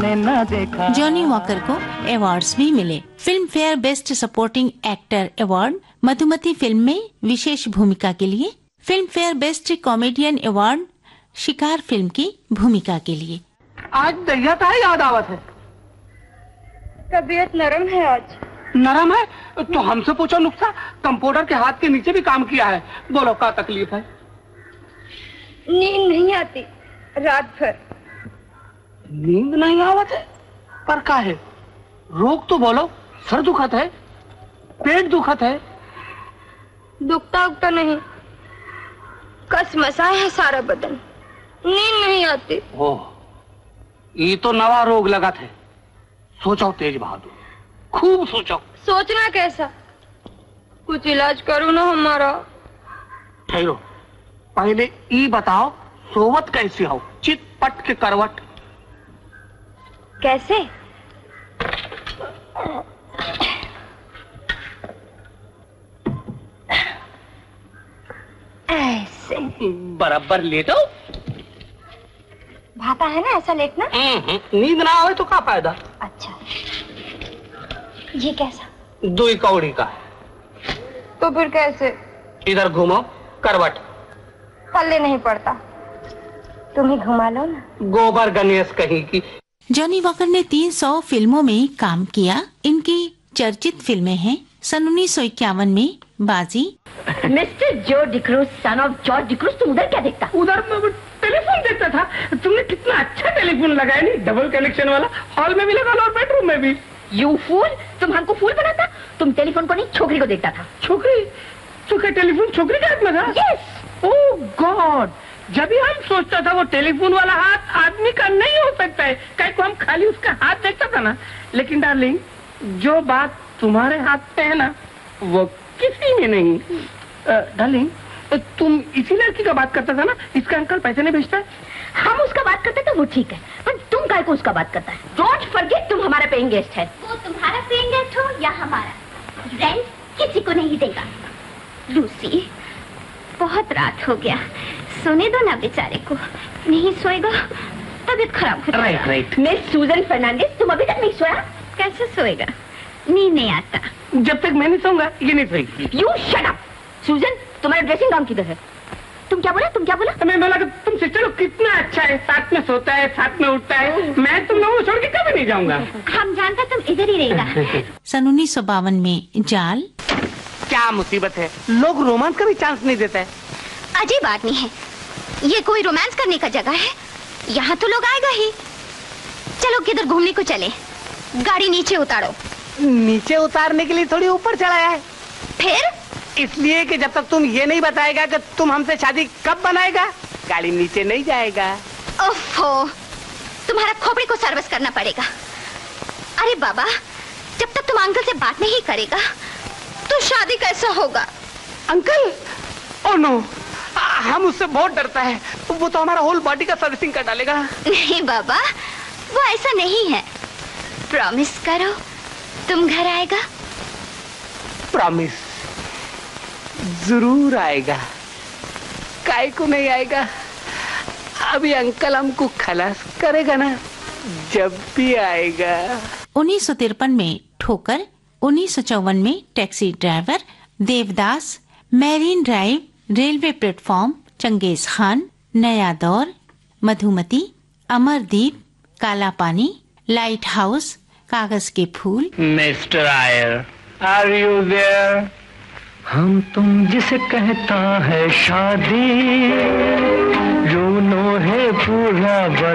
Johnny walker को awards भी मिले। Film fair best supporting actor award Madhumati film में विशेष भूमिका के लिए, film fair best comedian award शिकार फिल्म की भूमिका के लिए। आज दहिया का याद आवत है। तबीयत नरम है आज। नरम है तो हमसे पूछो नुक्सा, कंप्यूटर के हाथ के नीचे भी काम किया है। बोलो क्या तकलीफ है? नींद नहीं आती रात भर। नींद नहीं आवत है पर क्या है? रोग तो बोलो। सर दुखत है, पेट दुखत है? दुखता उगता नहीं, कसमसा है सारा बदन, नींद नहीं आती। ओह, ये तो नवा रोग लगत है। सोचो तेज बहादुर, खूब सोचो। सोचना कैसा? कुछ इलाज करो ना हमारा। ठहरो, पहले ये बताओ सोवत कैसे हो? चित पट के करवट कैसे? ऐसे बराबर लेटो। भाता है ना ऐसा लेटना? नींद ना आवे तो क्या फायदा? अच्छा, ये कैसा? दुई कौड़ी का। तो फिर कैसे? इधर घूमो, करवट। पल्ले नहीं पड़ता, तुम ही घुमा लो ना। गोबर गणेश कहीं की। जॉनी वॉकर ने 300 फिल्मों में काम किया। इनकी चर्चित फिल्में हैं सन 1951 में बाजी। मिस्टर जो D'Cruz, son of George D'Cruz, तुम उधर क्या देखता? उधर टेलीफोन देखता था। तुमने कितना अच्छा टेलीफोन लगाया, नहीं डबल कनेक्शन वाला, हॉल में भी लगा लो और बेडरूम में भी। यू फूल, तुम हमको फूल बनाता? तुम टेलीफोन को नहीं छोकरी को देखता था। छोकरी? तो क्या टेलीफोन छोकरी के हाथ में था? यस। ओह गॉड, जब भी हम सोचता था वो टेलीफोन वाला हाथ आदमी का नहीं हो सकता है, कहीं को हम खाली उसका हाथ देखता था ना। लेकिन डार्लिंग, जो बात तुम्हारे हाथ में है ना, वो किसी में नहीं। डार्लिंग, तुम इसी लड़की का बात करता था ना, इसका अंकल पैसे नहीं भेजता? हम उसका बात करते तो वो ठीक है, पर तुम काय को उसका बात करता है? डोंट फॉरगेट, तुम हमारा पेइंग गेस्ट है। वो तुम्हारा पेइंग गेस्ट हो या हमारा, रेंट किसी को नहीं देगा। लूसी, बहुत रात हो गया, सोने दो ना बेचारे को। नहीं सोएगा तबीयत खराब हो जाएगी। राइट। मिस सूजन फर्नांडिस, तुम अभी तक नहीं सोया? कैसे सोएगा? नींद नहीं आता। जब तक मैं नहीं सोऊंगा ये नहीं सोएगी। You shut up. सूजन, तुम्हारा ड्रेसिंग गाउन किधर है? तुम क्या बोला? तुम क्या बोला? मैं बोला कि तुम सिस्टर कितना अच्छा है, साथ में सोता है, साथ में उठता है। मैं तुम लोगों को छोड़ के कभी नहीं जाऊंगा। हम जानते तुम इधर ही रहेगा। सन 1952 में जाल। क्या मुसीबत है, लोग रोमांस का भी चांस नहीं देता है। अजीब आदमी है ये, कोई रोमांस करने का जगह है? यहाँ तो लोग आएगा ही। चलो किधर घूमने को चले। गाड़ी नीचे उतारो। नीचे उतारने के लिए थोड़ी ऊपर चढ़ाया है। फिर? इसलिए कि जब तक तुम ये नहीं बताएगा कि तुम हमसे शादी कब बनाएगा, गाड़ी नीचे नहीं जाएगा। ओफो, तुम्हारा खोपड़ी को सर्विस करना पड़ेगा। अरे बाबा, जब तक तुम अंकल से बात नहीं करेगा तो शादी कैसा होगा? अंकल? ओह नो, हम उससे बहुत डरता है। वो तो हमारा होल बॉडी का सर्विसिंग कर डालेगा। नहीं बाबा, वो ऐसा नहीं है। प्रॉमिस करो तुम घर आएगा। प्रॉमिस जरूर आएगा, काय को नहीं आएगा। अभी अंकल हमको खलास करेगा ना, जब भी आएगा। 1953 में ठोकर, 1954 में taxi driver, Devdas, marine drive, railway platform, Genghis Khan, नया दौर, मधुमती, अमरदीप, काला पानी, लाइट हाउस, कागज के फूल। Mister Eyre, are you there? हम तुम जिसे कहता है शादी, यूनो है पूरा